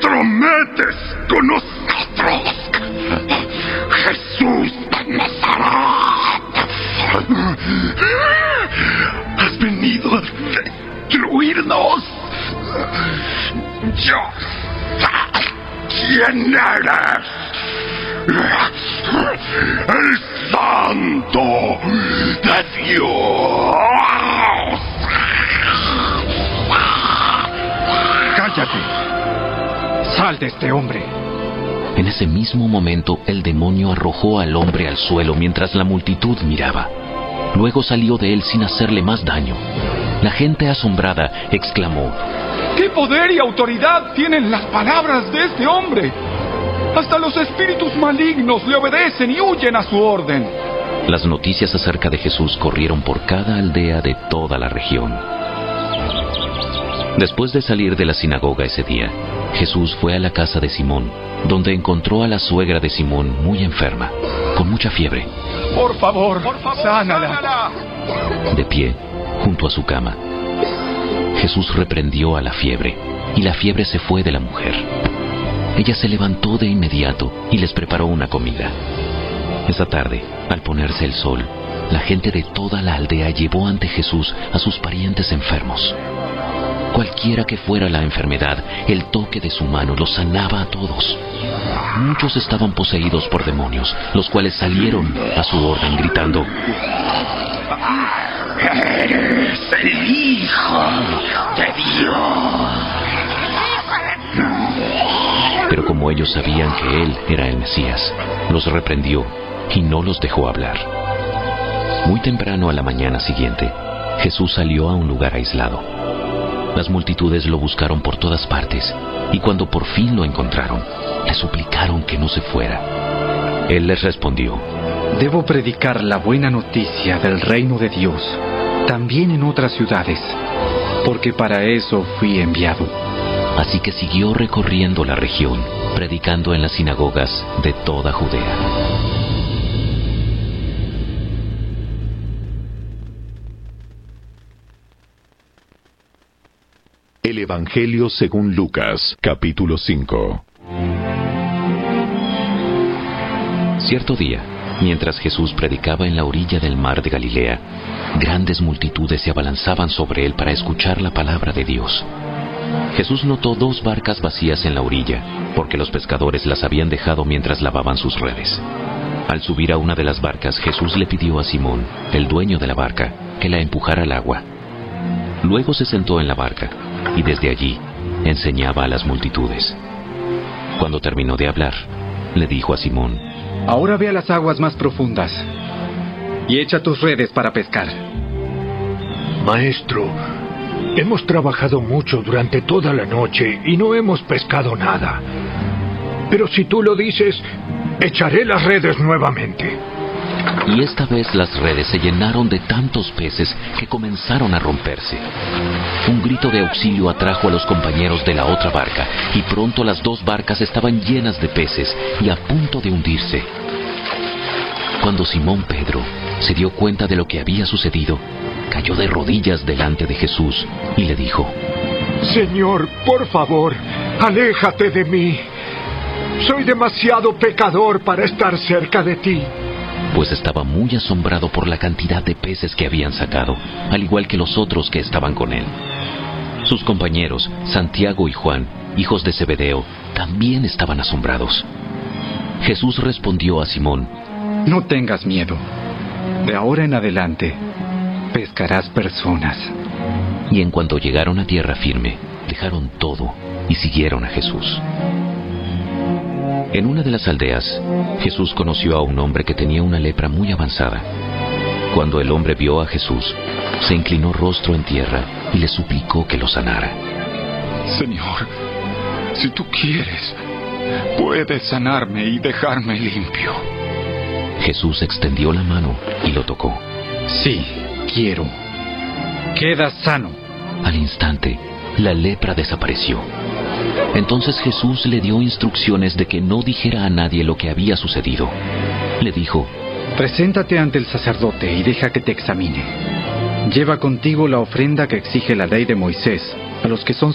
entrometes con nosotros, Jesús de Nazaret? ¿Has venido a destruirnos? Yo sé quién eres. El Santo de Dios. ¡Cállate! ¡Sal de este hombre! En ese mismo momento, el demonio arrojó al hombre al suelo mientras la multitud miraba. Luego salió de él sin hacerle más daño. La gente asombrada exclamó: ¿Qué poder y autoridad tienen las palabras de este hombre? Hasta los espíritus malignos le obedecen y huyen a su orden. Las noticias acerca de Jesús corrieron por cada aldea de toda la región. Después de salir de la sinagoga ese día, Jesús fue a la casa de Simón, donde encontró a la suegra de Simón muy enferma, con mucha fiebre. Por favor, sánala. De pie, junto a su cama, Jesús reprendió a la fiebre, y la fiebre se fue de la mujer. Ella se levantó de inmediato y les preparó una comida. Esa tarde, al ponerse el sol, la gente de toda la aldea llevó ante Jesús a sus parientes enfermos. Cualquiera que fuera la enfermedad, el toque de su mano los sanaba a todos. Muchos estaban poseídos por demonios, los cuales salieron a su orden gritando: ¡Eres el Hijo de Dios! Pero como ellos sabían que él era el Mesías, los reprendió y no los dejó hablar. Muy temprano a la mañana siguiente, Jesús salió a un lugar aislado. Las multitudes lo buscaron por todas partes, y cuando por fin lo encontraron, le suplicaron que no se fuera. Él les respondió: Debo predicar la buena noticia del reino de Dios, también en otras ciudades, porque para eso fui enviado. Así que siguió recorriendo la región, predicando en las sinagogas de toda Judea. El Evangelio según Lucas, capítulo 5. Cierto día, mientras Jesús predicaba en la orilla del mar de Galilea, grandes multitudes se abalanzaban sobre él para escuchar la palabra de Dios. Jesús notó 2 barcas vacías en la orilla, porque los pescadores las habían dejado mientras lavaban sus redes. Al subir a una de las barcas, Jesús le pidió a Simón, el dueño de la barca, que la empujara al agua. Luego se sentó en la barca, y desde allí enseñaba a las multitudes. Cuando terminó de hablar, le dijo a Simón: Ahora ve a las aguas más profundas y echa tus redes para pescar. Maestro, hemos trabajado mucho durante toda la noche y no hemos pescado nada. Pero si tú lo dices, echaré las redes nuevamente. Y esta vez las redes se llenaron de tantos peces que comenzaron a romperse. Un grito de auxilio atrajo a los compañeros de la otra barca, y pronto las 2 barcas estaban llenas de peces y a punto de hundirse. Cuando Simón Pedro se dio cuenta de lo que había sucedido, cayó de rodillas delante de Jesús y le dijo: Señor, por favor, aléjate de mí. Soy demasiado pecador para estar cerca de ti. Pues estaba muy asombrado por la cantidad de peces que habían sacado, al igual que los otros que estaban con él. Sus compañeros, Santiago y Juan, hijos de Zebedeo, también estaban asombrados. Jesús respondió a Simón: No tengas miedo. De ahora en adelante, pescarás personas. Y en cuanto llegaron a tierra firme, dejaron todo y siguieron a Jesús. En una de las aldeas, Jesús conoció a un hombre que tenía una lepra muy avanzada. Cuando el hombre vio a Jesús, se inclinó rostro en tierra y le suplicó que lo sanara. Señor, si tú quieres, puedes sanarme y dejarme limpio. Jesús extendió la mano y lo tocó. Sí, quiero. Queda sano. Al instante, la lepra desapareció. Entonces Jesús le dio instrucciones de que no dijera a nadie lo que había sucedido. Le dijo: Preséntate ante el sacerdote y deja que te examine. Lleva contigo la ofrenda que exige la ley de Moisés a los que son